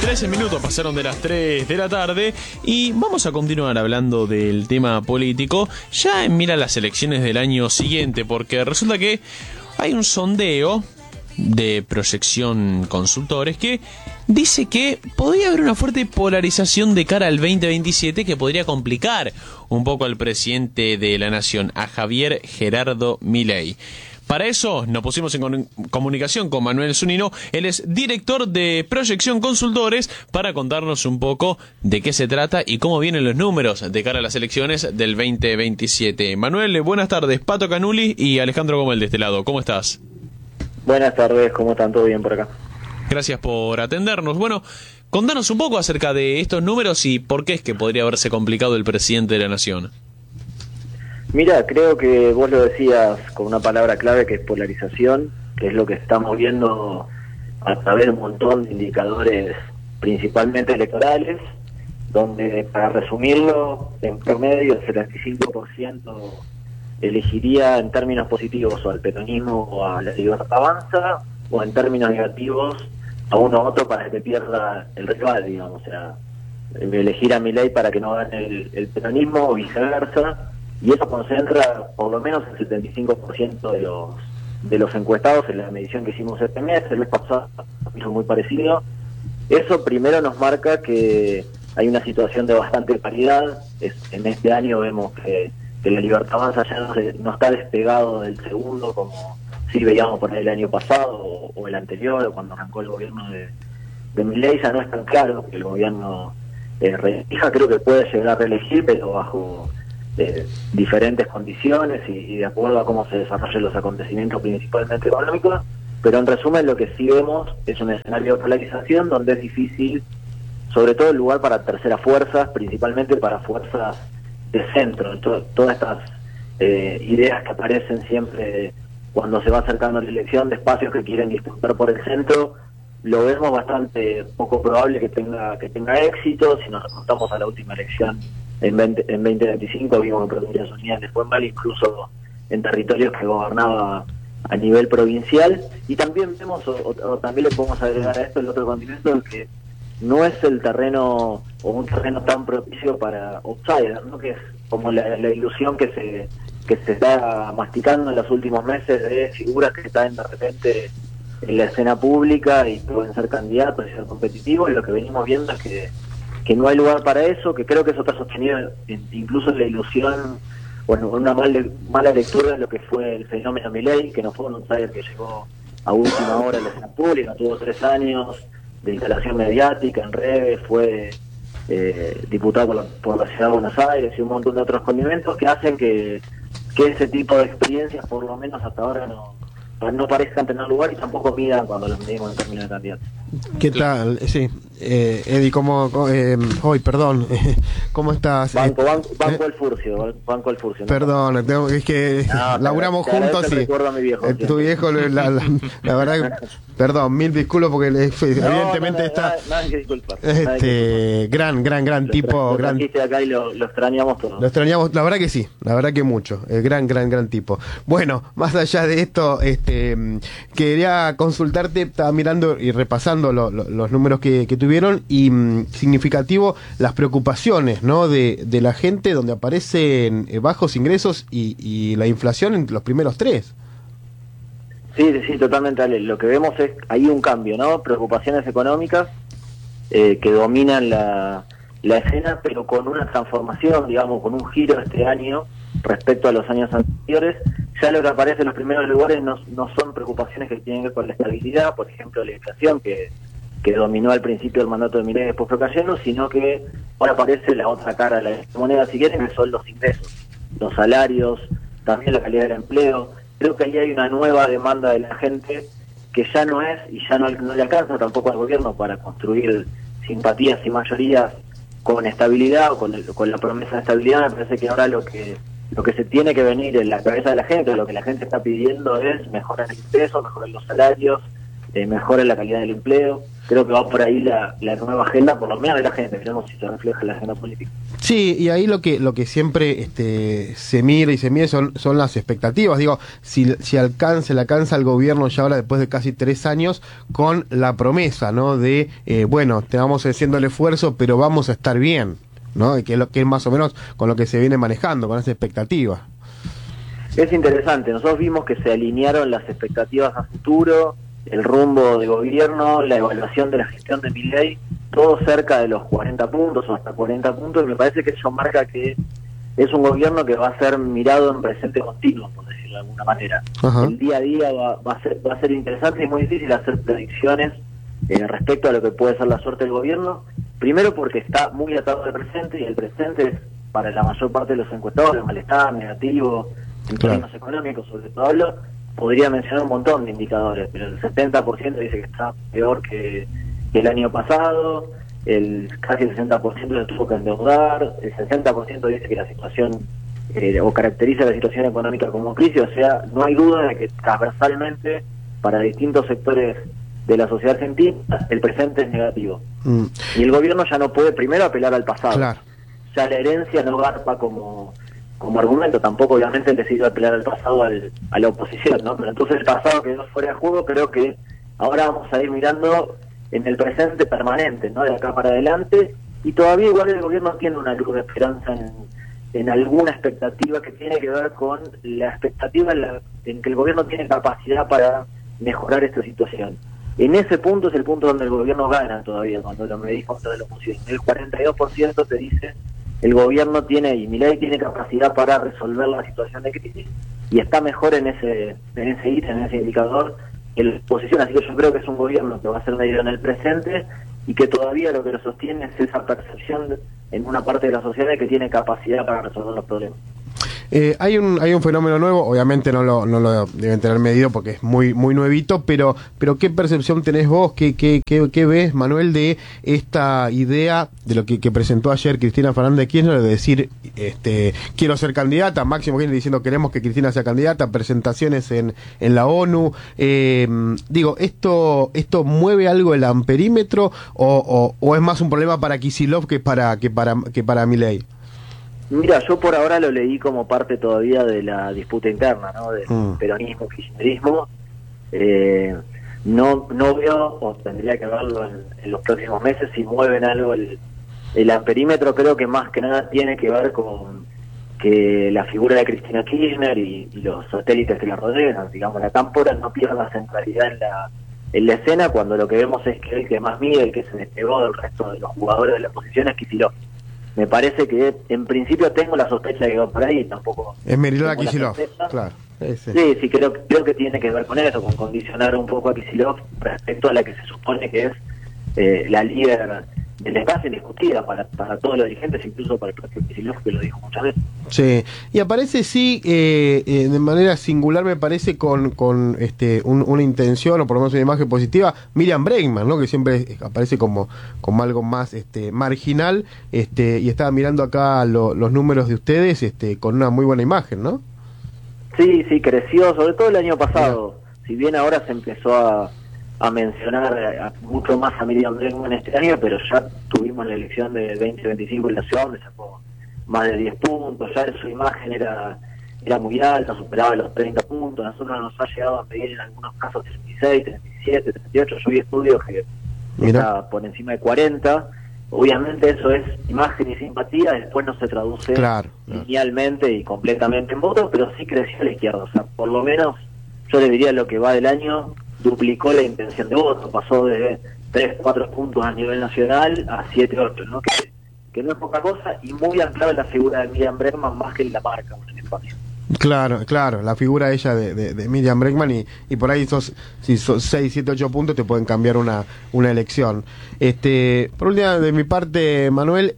13 minutos pasaron de las 3 de la tarde y vamos a continuar hablando del tema político ya en mira las elecciones del año siguiente, porque resulta que hay un sondeo de Proyección Consultores que dice que podría haber una fuerte polarización de cara al 2027 que podría complicar un poco al presidente de la nación, a Javier Gerardo Milei. Para eso nos pusimos en comunicación con Manuel Zunino. Él es director de Proyección Consultores, para contarnos un poco de qué se trata y cómo vienen los números de cara a las elecciones del 2027. Manuel, buenas tardes. Pato Canuli y Alejandro Gomel de este lado. ¿Cómo estás? Buenas tardes, ¿cómo están? ¿Todo bien por acá? Gracias por atendernos. Bueno, contanos un poco acerca de estos números y por qué es que podría haberse complicado el presidente de la nación. Mira, creo que vos lo decías con una palabra clave que es polarización, que es lo que estamos viendo a través de un montón de indicadores, principalmente electorales, donde, para resumirlo, en promedio el 75% elegiría en términos positivos o al peronismo o a la Libertad Avanza, o en términos negativos a uno u otro para que pierda el rival, digamos, o sea, elegir a Milei para que no gane el peronismo o viceversa. Y eso concentra por lo menos el 75% de los encuestados en la medición que hicimos este mes. El mes pasado hizo muy parecido. Eso primero nos marca que hay una situación de bastante paridad. En este año vemos que la Libertad Avanza ya no está despegado del segundo, como sí veíamos por el año pasado o el anterior, o cuando arrancó el gobierno de Milei. Ya no es tan claro que el gobierno reelija. Creo que puede llegar a reelegir, pero bajo diferentes condiciones y de acuerdo a cómo se desarrollen los acontecimientos, principalmente económicos. Pero en resumen, lo que sí vemos es un escenario de polarización donde es difícil, sobre todo el lugar para terceras fuerzas, principalmente para fuerzas de centro. Todas estas ideas que aparecen siempre cuando se va acercando la elección, de espacios que quieren disputar por el centro, lo vemos bastante poco probable que tenga éxito. Si nos remontamos a la última elección en 2025, vimos que Provincias Unidas le fue mal, incluso en territorios que gobernaba a nivel provincial. Y también vemos, o también le podemos agregar a esto el otro condimento, que no es el terreno o un terreno tan propicio para outsiders, ¿no? Que es como la ilusión que se está masticando en los últimos meses de figuras que están de repente en la escena pública y pueden ser candidatos y ser competitivos. Y lo que venimos viendo es que no hay lugar para eso, que creo que eso está sostenido incluso en la ilusión, bueno, una mala lectura de lo que fue el fenómeno Milei, que no fue un outsider que llegó a última hora en la escena pública, tuvo 3 años de instalación mediática en redes, fue diputado por la Ciudad de Buenos Aires y un montón de otros condimentos que hacen que ese tipo de experiencias, por lo menos hasta ahora, no parezcan tener lugar y tampoco midan cuando los medimos en términos de candidatos. ¿Qué tal? Sí, Eddie, ¿cómo estás? Banco el Furcio, Banco el Furcio. Perdón, es que laburamos juntos y recuerdo a mi viejo. Tu viejo, la verdad, perdón, mil disculpas porque evidentemente está... Nada que disculpar. Gran tipo. Lo trajiste acá y lo extrañamos todos. Lo extrañamos, la verdad que sí, la verdad que mucho. Gran tipo. Bueno, más allá de esto, quería consultarte, estaba mirando y repasando los números que tuvieron y significativo las preocupaciones, ¿no? de la gente, donde aparecen bajos ingresos y la inflación en los primeros 3. Sí, totalmente, Ale. Lo que vemos es hay un cambio, ¿no? Preocupaciones económicas que dominan la escena, pero con una transformación, digamos, con un giro este año respecto a los años anteriores. Ya lo que aparece en los primeros lugares no son preocupaciones que tienen que ver con la estabilidad, por ejemplo, la inflación que dominó al principio del mandato de Milei, después fue cayendo, sino que ahora aparece la otra cara de la moneda, si quieren, que son los ingresos, los salarios, también la calidad del empleo. Creo que ahí hay una nueva demanda de la gente que ya no es, y ya no le alcanza tampoco al gobierno para construir simpatías y mayorías con estabilidad o con la promesa de estabilidad. Me parece que ahora lo que se tiene que venir en la cabeza de la gente, lo que la gente está pidiendo es mejorar el ingreso, mejorar los salarios, mejore la calidad del empleo. Creo que va por ahí la nueva agenda, por lo menos de la gente. Veremos si se refleja en la agenda política. Sí, y ahí lo que siempre se mira y se mide son las expectativas. Digo, si le alcanza al gobierno ya ahora después de casi 3 años con la promesa, ¿no? De, bueno, te vamos haciendo el esfuerzo, pero vamos a estar bien, ¿no? Y que es más o menos con lo que se viene manejando, con esa expectativa. Es interesante. Nosotros vimos que se alinearon las expectativas a futuro, el rumbo de gobierno, la evaluación de la gestión de Milei, todo cerca de los 40 puntos o hasta 40 puntos, y me parece que eso marca que es un gobierno que va a ser mirado en presente continuo, por decirlo de alguna manera. Ajá. El día a día va a ser interesante y muy difícil hacer predicciones respecto a lo que puede ser la suerte del gobierno, primero porque está muy atado al presente, y el presente es, para la mayor parte de los encuestados, malestar, negativo, en términos económicos sobre todo. Podría mencionar un montón de indicadores, pero el 70% dice que está peor que el año pasado, casi el 60% le tuvo que endeudar, el 60% dice que la situación, o caracteriza la situación económica como crisis. O sea, no hay duda de que transversalmente, para distintos sectores de la sociedad argentina, el presente es negativo. Y el gobierno ya no puede primero apelar al pasado. Claro. Ya la herencia no garpa como argumento, tampoco obviamente le sirve apelar al pasado a la oposición, ¿no? Pero entonces el pasado quedó fuera de juego. Creo que ahora vamos a ir mirando en el presente permanente, ¿no? De acá para adelante, y todavía igual el gobierno tiene una luz de esperanza en alguna expectativa que tiene que ver con la expectativa en que el gobierno tiene capacidad para mejorar esta situación. En ese punto es el punto donde el gobierno gana todavía, cuando lo medís contra la oposición. El 42% te dice el gobierno tiene, y Milei tiene capacidad para resolver la situación de crisis, y está mejor en ese indicador que la oposición. Así que yo creo que es un gobierno que va a ser medido en el presente, y que todavía lo que lo sostiene es esa percepción en una parte de la sociedad de que tiene capacidad para resolver los problemas. Hay un fenómeno nuevo, obviamente no lo deben tener medido porque es muy nuevito, pero ¿qué percepción tenés vos? ¿Qué ves, Manuel, de esta idea de lo que presentó ayer Cristina Fernández de Kirchner, de decir, quiero ser candidata? Máximo Kirchner diciendo, queremos que Cristina sea candidata, presentaciones en la ONU. Digo, ¿esto mueve algo el amperímetro o es más un problema para Kicillof que para Milei? Mira, yo por ahora lo leí como parte todavía de la disputa interna, ¿no? Del peronismo, kirchnerismo. No veo, o tendría que verlo en los próximos meses, si mueven algo el amperímetro. Creo que más que nada tiene que ver con que la figura de Cristina Kirchner y los satélites que la rodean, digamos, la cámpora no pierda centralidad en la escena, cuando lo que vemos es que el que más mide, el que se despegó del resto de los jugadores de la oposición, es Kicillof. Me parece que en principio tengo la sospecha de que va por ahí, tampoco... Es Mirela Kicillof, claro. Sí, creo que tiene que ver con eso, con condicionar un poco a Kicillof respecto a la que se supone que es la líder del espacio, indiscutida para todos los dirigentes, incluso para el propio Kicillof, que lo dijo muchas veces. Sí, y aparece de manera singular, me parece, con una intención, o por lo menos una imagen positiva, Miriam Bregman, ¿no? Que siempre aparece como algo más marginal, y estaba mirando acá los números de ustedes, con una muy buena imagen, ¿no? Sí, creció, sobre todo el año pasado. Si bien ahora se empezó a mencionar mucho más a Miriam Bregman este año, pero ya tuvimos la elección de 2025 en la ciudad, donde sacó más de 10 puntos, ya su imagen era muy alta, superaba los 30 puntos. A nosotros nos ha llegado a pedir en algunos casos 36, 37, 38, yo vi estudios que está por encima de 40. Obviamente eso es imagen y simpatía, después no se traduce linealmente y completamente en votos, pero sí creció a la izquierda. O sea, por lo menos yo le diría, lo que va del año, duplicó la intención de voto, pasó de 3, 4 puntos a nivel nacional a 7, 8, ¿no? Que no es poca cosa, y muy anclada en la figura de Miriam Bregman más que en la marca en el espacio. Claro, la figura ella de Miriam Bregman, y por ahí si sos 6, 7, 8 puntos te pueden cambiar una elección. Por última, de mi parte, Manuel,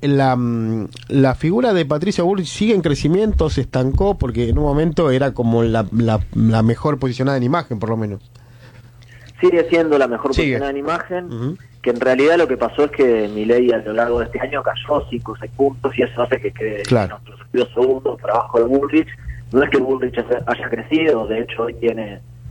la figura de Patricia Bullrich sigue en crecimiento, se estancó, porque en un momento era como la mejor posicionada en imagen, por lo menos. Sigue siendo la mejor posicionada en imagen, que en realidad lo que pasó es que Milei a lo largo de este año cayó 5 o 6 puntos, y eso hace que quede nuestros segundos por abajo de Bullrich. No es que Bullrich haya crecido, de hecho hoy tiene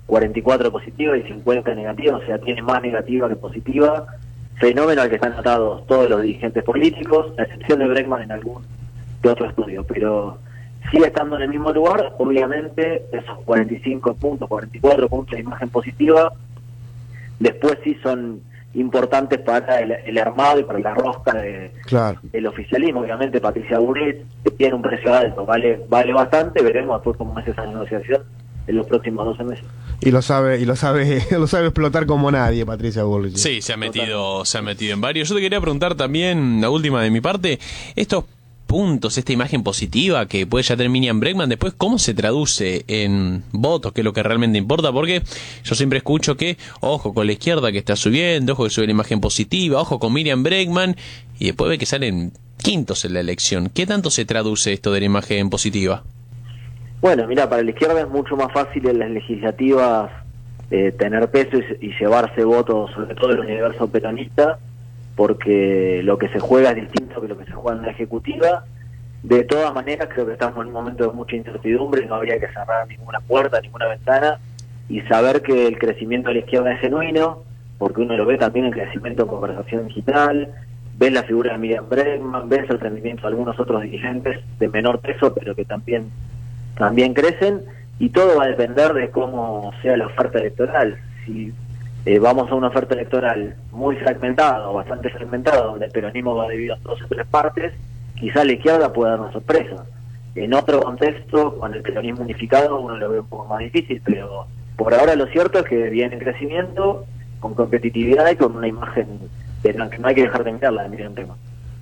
44 positiva y 50 negativa, o sea, tiene más negativa que positiva, fenómeno al que están atados todos los dirigentes políticos, a excepción de Bregman en algún que otro estudio, pero sigue estando en el mismo lugar. Obviamente esos 45 puntos, 44 puntos de imagen positiva, después sí son importantes para el armado y para la rosca del oficialismo. Obviamente Patricia Bullrich tiene un precio alto, vale bastante, veremos después cómo es esa negociación en los próximos 12 meses. Y lo sabe explotar como nadie, Patricia Bullrich. Sí, se ha metido en varios. Yo te quería preguntar también, la última de mi parte, estos puntos, esta imagen positiva que puede ya tener Miriam Bregman, después cómo se traduce en votos, que es lo que realmente importa, porque yo siempre escucho que, ojo con la izquierda que está subiendo, ojo que sube la imagen positiva, ojo con Miriam Bregman, y después ve que salen quintos en la elección. ¿Qué tanto se traduce esto de la imagen positiva? Bueno, mira, para la izquierda es mucho más fácil en las legislativas tener peso y llevarse votos, sobre todo en el universo peronista, porque lo que se juega es distinto que lo que se juega en la ejecutiva. De todas maneras, creo que estamos en un momento de mucha incertidumbre, no habría que cerrar ninguna puerta, ninguna ventana, y saber que el crecimiento de la izquierda es genuino, porque uno lo ve también en el crecimiento en conversación digital, ves la figura de Miriam Bregman, ves el rendimiento de algunos otros dirigentes de menor peso, pero que también crecen, y todo va a depender de cómo sea la oferta electoral. Si vamos a una oferta electoral muy fragmentada o bastante fragmentada, donde el peronismo va dividido en 2 o 3 partes, quizá la izquierda pueda dar una sorpresa. En otro contexto, con el peronismo unificado, uno lo ve un poco más difícil, pero por ahora lo cierto es que viene en crecimiento, con competitividad y con una imagen de la que no hay que dejar de mirarla de Miriam Bregman.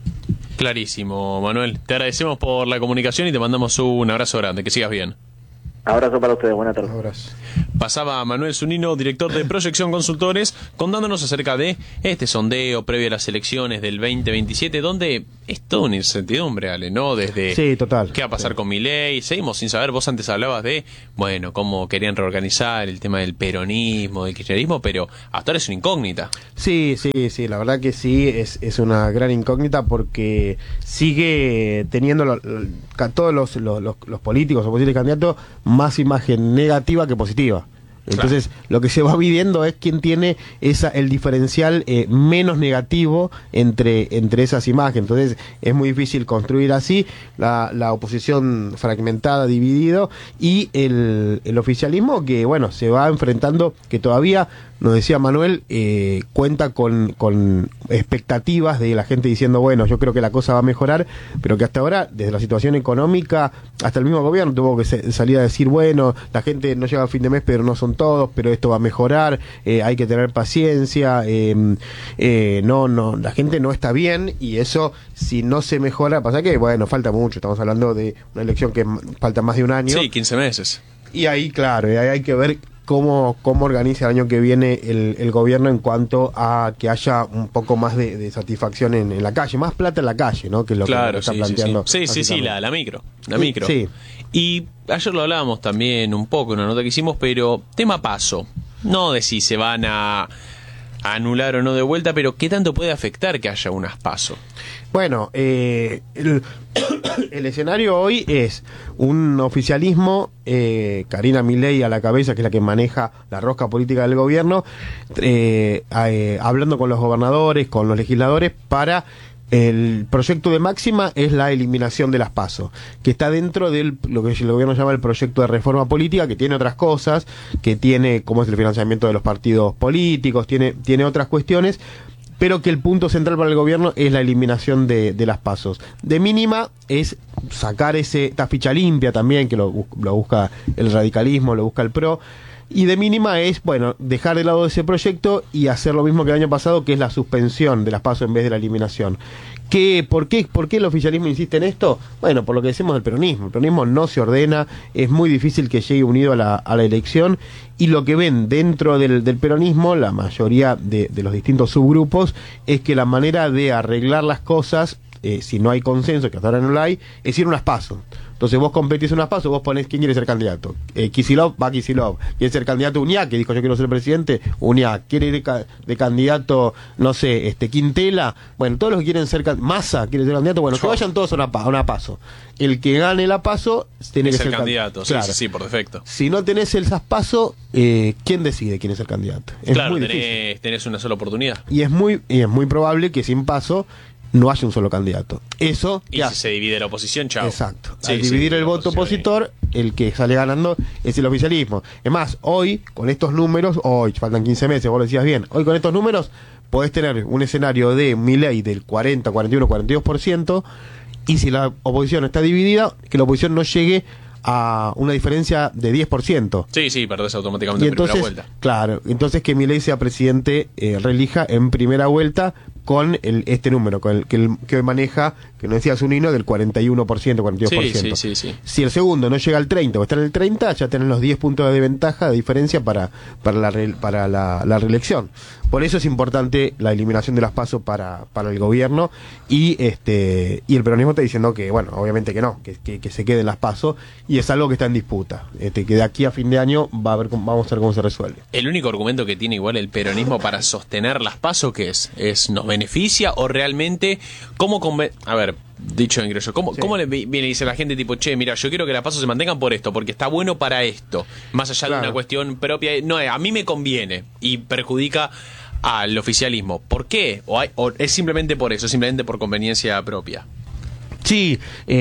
Clarísimo, Manuel. Te agradecemos por la comunicación y te mandamos un abrazo grande. Que sigas bien. Abrazo para ustedes, buenas tardes. Abrazo. Pasaba Manuel Zunino, director de Proyección Consultores, contándonos acerca de este sondeo previo a las elecciones del 2027, donde es toda una incertidumbre, Ale, ¿no? Desde sí, total. qué va a pasar con Milei, seguimos sin saber. Vos antes hablabas de, bueno, cómo querían reorganizar el tema del peronismo, del kirchnerismo, pero hasta ahora es una incógnita. Sí, la verdad que sí, es una gran incógnita porque sigue teniendo todos los políticos o posibles candidatos más imagen negativa que positiva. Entonces, lo que se va midiendo es quién tiene el diferencial menos negativo entre esas imágenes. Entonces, es muy difícil construir así la oposición fragmentada, dividido, y el oficialismo que, bueno, se va enfrentando, que todavía, nos decía Manuel, cuenta con expectativas de la gente diciendo, bueno, yo creo que la cosa va a mejorar, pero que hasta ahora, desde la situación económica, hasta el mismo gobierno tuvo que salir a decir, bueno, la gente no llega a fin de mes, pero no son todos, pero esto va a mejorar, hay que tener paciencia, la gente no está bien, y eso, si no se mejora, pasa que, bueno, falta mucho, estamos hablando de una elección que falta más de un año. Sí, 15 meses. Y ahí, claro, ahí hay que ver cómo organiza el año que viene el gobierno en cuanto a que haya un poco más de satisfacción en la calle, más plata en la calle, ¿no? Que es lo claro, que está sí, planteando. Sí, la micro. La micro. Sí. Y ayer lo hablábamos también un poco en una nota que hicimos, pero tema paso. No de si se van a anular o no de vuelta, pero ¿qué tanto puede afectar que haya unas paso? Bueno, el escenario hoy es un oficialismo, Karina Milei a la cabeza, que es la que maneja la rosca política del gobierno, hablando con los gobernadores, con los legisladores, para el proyecto de máxima es la eliminación de las PASO, que está dentro de lo que el gobierno llama el proyecto de reforma política, que tiene otras cosas, que tiene como es el financiamiento de los partidos políticos, tiene otras cuestiones, pero que el punto central para el gobierno es la eliminación de las PASO. De mínima es sacar esta ficha limpia también, que lo busca el radicalismo, lo busca el PRO, y de mínima es, bueno, dejar de lado ese proyecto y hacer lo mismo que el año pasado, que es la suspensión de las PASO en vez de la eliminación. ¿Por qué el oficialismo insiste en esto? Bueno, por lo que decimos del peronismo. El peronismo no se ordena, es muy difícil que llegue unido a la elección, y lo que ven dentro del peronismo, la mayoría de los distintos subgrupos, es que la manera de arreglar las cosas si no hay consenso, que hasta ahora no lo hay, es ir a unas PASO. Entonces vos competís en unas PASO, vos ponés quién quiere ser candidato. Kicillof va Kicillof. ¿Quiere ser candidato Uñac, que dijo yo quiero ser presidente? Uñac. ¿Quiere ir de candidato, no sé, Quintela? Bueno, todos los que quieren ser Massa quiere ser candidato, bueno, que vayan todos a una PASO. El que gane la PASO tiene que ser candidato. Claro. Sí, por defecto. Si no tenés esas PASO, ¿quién decide quién es el candidato? Es claro, muy difícil. tenés una sola oportunidad. Y es muy probable que sin PASO no haya un solo candidato. Eso y si se divide la oposición, chao. Exacto. Sí, Al dividir el voto oposición opositor, el que sale ganando es el oficialismo. Es más, hoy, con estos números, hoy faltan 15 meses, vos lo decías bien, hoy con estos números podés tener un escenario de Milei del 40, 41, 42%, y si la oposición está dividida, que la oposición no llegue a una diferencia de 10%. Sí, perdés automáticamente y en entonces, primera vuelta. Claro, entonces que Milei sea presidente, reelija en primera vuelta con este número, con el que maneja, que no decía Zunino, del 41%, 42%. Sí. Si el segundo no llega al 30 o está en el 30, ya tenés los 10 puntos de ventaja, de diferencia para la reelección. Por eso es importante la eliminación de las PASO para el gobierno, y el peronismo está diciendo que, bueno, obviamente que no, que se queden las PASO, y es algo que está en disputa, que de aquí a fin de año vamos a ver cómo se resuelve. El único argumento que tiene igual el peronismo para sostener las PASO, ¿qué es? ¿Nos beneficia o realmente cómo a ver, dicho en criollo, ¿cómo le viene y dice a la gente tipo, che, mira, yo quiero que las PASO se mantengan por esto, porque está bueno para esto, más allá de una cuestión propia? No, a mí me conviene y perjudica al oficialismo. ¿Por qué? ¿O es simplemente por eso, simplemente por conveniencia propia? Sí,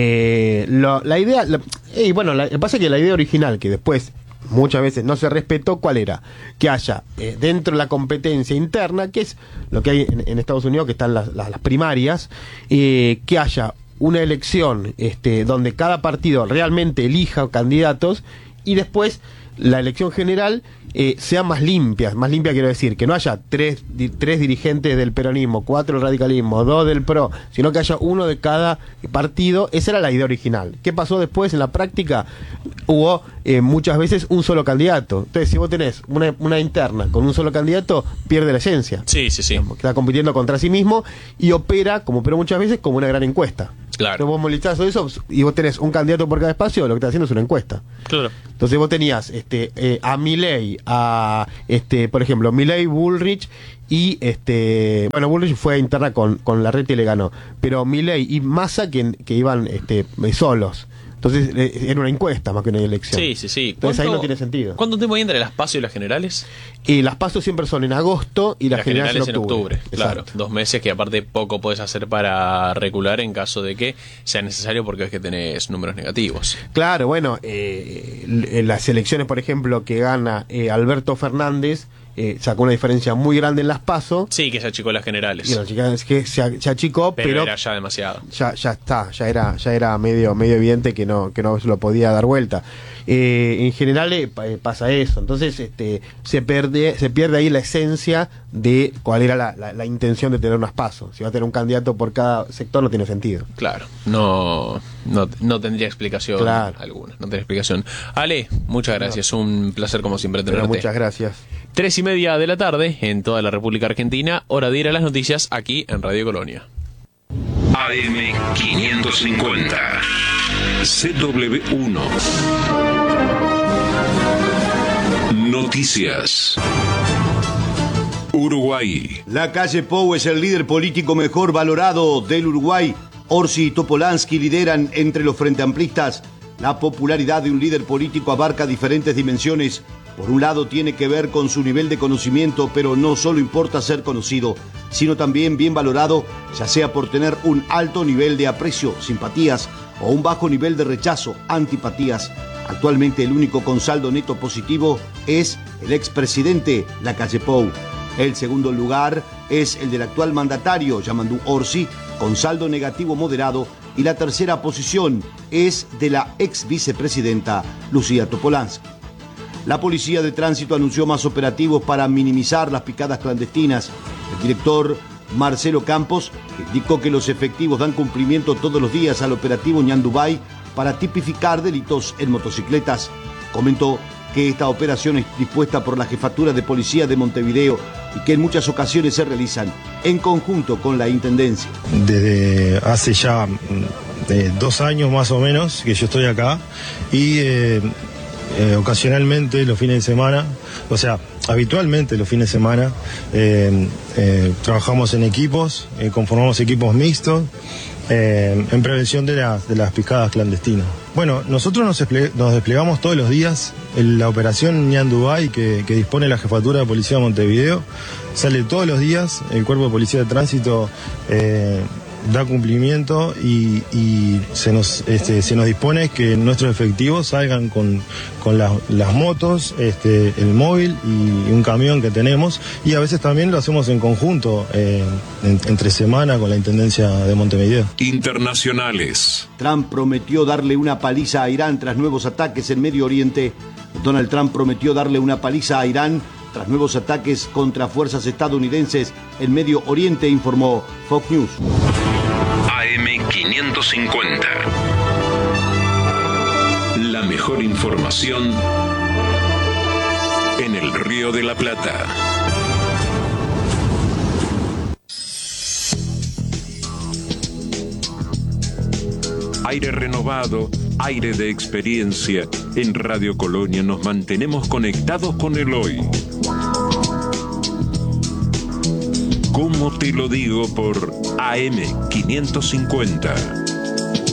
la idea, bueno, lo que pasa es que la idea original, que después muchas veces no se respetó, ¿cuál era? Que haya dentro de la competencia interna, que es lo que hay en Estados Unidos, que están las primarias, que haya una elección donde cada partido realmente elija candidatos, y después la elección general sea más limpia quiero decir, que no haya tres dirigentes del peronismo, 4 del radicalismo, 2 del PRO, sino que haya uno de cada partido. Esa era la idea original. ¿Qué pasó después? En la práctica hubo muchas veces un solo candidato. Entonces, si vos tenés una interna con un solo candidato, pierde la esencia. Sí. Está compitiendo contra sí mismo y opera, como opera muchas veces, como una gran encuesta. Claro. Entonces vos molestás eso y vos tenés un candidato por cada espacio, lo que estás haciendo es una encuesta. Claro. Entonces vos tenías a Milei, por ejemplo, Milei, Bullrich y bueno, Bullrich fue interna con Larreta y le ganó, pero Milei y Massa que iban solos. Entonces era una encuesta más que una elección. Sí. Entonces ahí no tiene sentido. ¿Cuánto tiempo hay entre las PASO y las generales? Las PASO siempre son en agosto y las generales en octubre. Claro, 2 meses que aparte poco podés hacer para recular en caso de que sea necesario, porque es que tenés números negativos. Claro, bueno, en las elecciones, por ejemplo, que gana Alberto Fernández, sacó una diferencia muy grande en las PASO. Sí, que se achicó las generales. Y que se achicó, pero era ya demasiado. Ya era medio evidente que no se lo podía dar vuelta. En general pasa eso. Entonces se pierde ahí la esencia de cuál era la intención de tener unas PASO. Si va a tener un candidato por cada sector, no tiene sentido. Claro, no tendría explicación alguna. No tendría explicación. Ale, muchas gracias. Un placer como siempre tenerte. Muchas gracias. 3:30 de la tarde en toda la República Argentina, hora de ir a las noticias aquí en Radio Colonia. AM550 CW1 Noticias. Uruguay. La calle Pou es el líder político mejor valorado del Uruguay. Orsi y Topolansky lideran entre los frenteamplistas. La popularidad de un líder político abarca diferentes dimensiones. Por un lado tiene que ver con su nivel de conocimiento, pero no solo importa ser conocido, sino también bien valorado, ya sea por tener un alto nivel de aprecio, simpatías, o un bajo nivel de rechazo, antipatías. Actualmente el único con saldo neto positivo es el expresidente Lacalle Pou. El segundo lugar es el del actual mandatario, Yamandu Orsi, con saldo negativo moderado, y la tercera posición es de la ex vicepresidenta Lucía Topolansky. La Policía de Tránsito anunció más operativos para minimizar las picadas clandestinas. El director Marcelo Campos indicó que los efectivos dan cumplimiento todos los días al operativo Ñandubay para tipificar delitos en motocicletas. Comentó que esta operación es dispuesta por la Jefatura de Policía de Montevideo y que en muchas ocasiones se realizan en conjunto con la Intendencia. Desde hace ya 2 años más o menos que yo estoy acá y ocasionalmente los fines de semana, o sea, habitualmente los fines de semana trabajamos en equipos, conformamos equipos mixtos en prevención de las picadas clandestinas. Bueno, nosotros nos desplegamos todos los días en la operación Ñandubay que dispone la Jefatura de Policía de Montevideo. Sale todos los días, el Cuerpo de Policía de Tránsito da cumplimiento y se nos dispone que nuestros efectivos salgan con las motos, el móvil y un camión que tenemos, y a veces también lo hacemos en conjunto entre semana con la Intendencia de Montevideo. Internacionales. Trump prometió darle una paliza a Irán tras nuevos ataques en Medio Oriente. Donald Trump prometió darle una paliza a Irán tras nuevos ataques contra fuerzas estadounidenses en Medio Oriente, informó Fox News. AM550. La mejor información en el Río de la Plata. Aire renovado, aire de experiencia. En Radio Colonia nos mantenemos conectados con el hoy. ¿Cómo te lo digo? Por AM550.